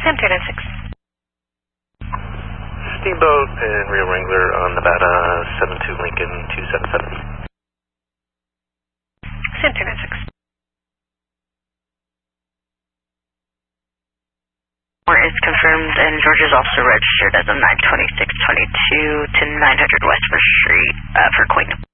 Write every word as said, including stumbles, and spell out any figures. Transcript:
Sam two nine six. Steamboat and Rio Wrangler on Nevada, seven two Lincoln two seven seven. Sam two nine six. More is confirmed, and Georgia's also registered as a nine twenty-six twenty-two to nine hundred West First Street uh, for Queen.